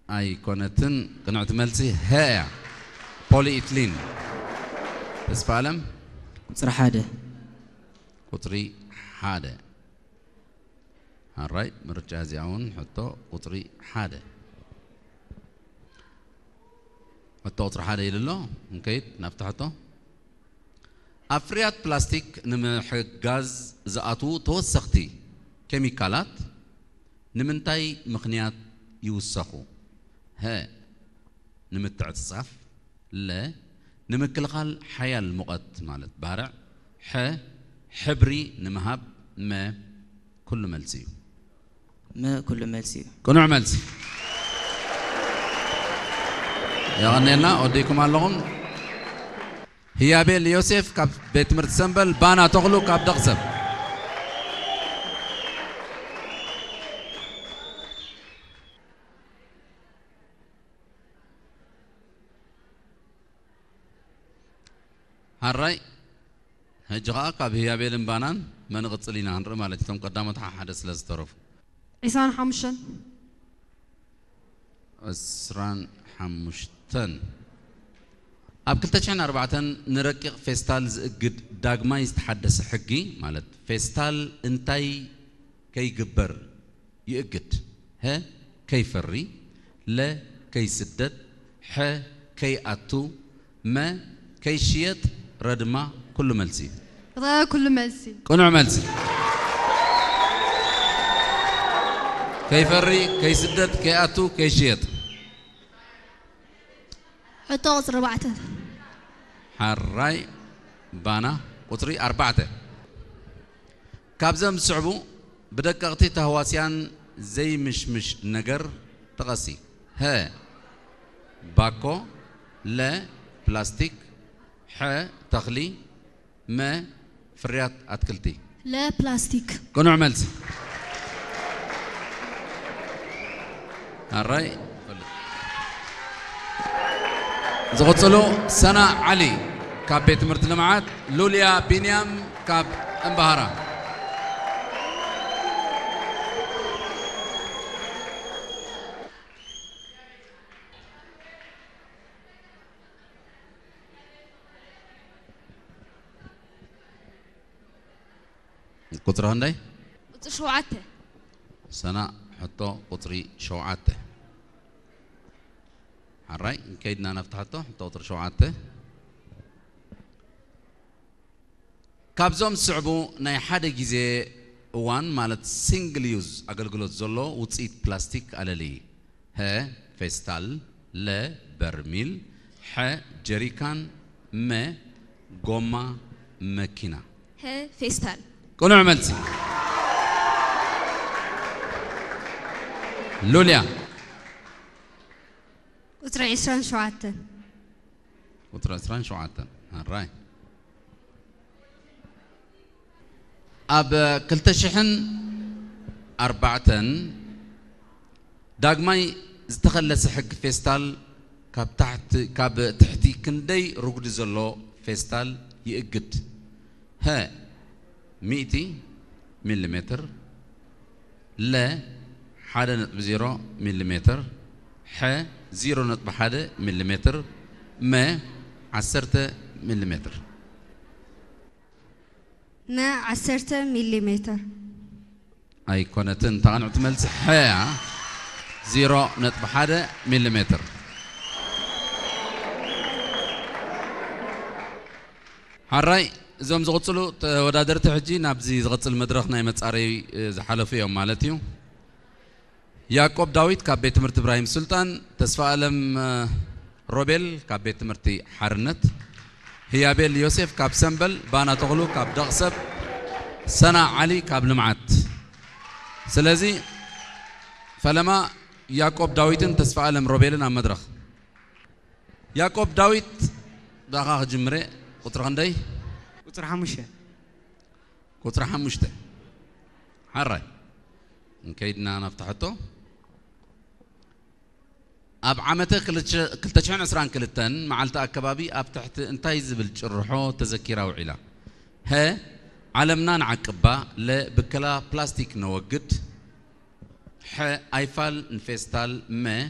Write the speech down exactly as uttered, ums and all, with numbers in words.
أيقونتن قنعت ملسي هيا بولي إتلين تسفعلم قطر حادة قطري حادة هالراي مرجع زيعون حتى قطري حادة حتى قطر حادة يللو مكيد نفتحته أفريات بلاستيك نمحق غاز زاتو توسختي كيميكالات نمنتاي مخنيات يوسخو ها نمتعت الصف لا نمكلقال حيال مقت مالت بارع ح حبري نمهب ما كل ملسي ما كل ملسي كنوع ملسي يا غنينا أوديكم اللهم هي بيل يوسف كاب بيت مرت سنبل بانا تغلو كاب دغسب هالرأي هجغا كاب هي بيل بانان ما نغتصلينا هنر مالتهم قدامتها حدث لازترف عسران حمشن عسران حمشتن أب كلتشان أربعة نركق فيستال زقد داغما يستحدث حقي مالت فيستال انتاي كي جبر يقد ها كي فري لا كي سدد ح كي أتو ما كي شيت ردما كل ملسي را كل ملسي كنوع ملسي كي فري كي سدد كي أتو كي شيت حتى قطر أربعة حراي بانا قطري أربعة كابزم صعبو بدققتي تهواسيان زي مش مش نجر تغسي ها باكو لا بلاستيك ح تغلي ما فريات أتكلتي لا بلاستيك كنوع ملسي حراي زغطلو سنة علي كاب بيت مرت لمعات لوليا بنيام كاب انبهارا قطر هندي قطر شوعته سنة حطو قطري شوعته الرأي كيدنا نفتحته توتر شوعته كابزوم صعبو ناي حدا جزء وان مالت سينجل يوز أقلقلوت زلو وتصيد بلاستيك على لي ها فيستال لا برميل ح جريكان ما قوما ماكينة ها فيستال كونو عملتي لوليا قطر عسران شوعته قطر عسران شوعته الرأي أب كلتشحن أربعة داغماي استخلص حق فيستال كاب تحت كاب تحتي كندي رقد زلو فيستال يقد ها مئتي مليمتر لا حدا نقب زيرو مليمتر ح زيرو نقب حدا مليمتر ما عسرت مليمتر ما عسرت مليمتر أي كونتن تغنع تملس حيا زيرو نقب حدا مليمتر هالرأي زوم زغطلو ودادرت حجي نابزي زغطل مدرخنا يمتصاري زحلفو يوم مالتيو يعقوب داويد كاب بيت مرت إبراهيم سلطان تسفالم روبيل كاب بيت مرتي حرنت هيابيل يوسف كاب سنبل بانا تغلو كاب دغسب سنة علي كاب لمعت سلازي فلما يعقوب داويدن تسفالم روبيلن أم مدرخ يعقوب داويد داغا جمري قطر غندي قطر حمشة قطر حمشته حراي نكيدنا نفتحته أب عمته كلتش كلتشان عسران كلتن معلتا أكبابي أب تحت انتاي زبل جرحو تذكيرا وعلا ها علمنا نعقبا لا بكلا بلاستيك نوجد ح ايفال نفستال ما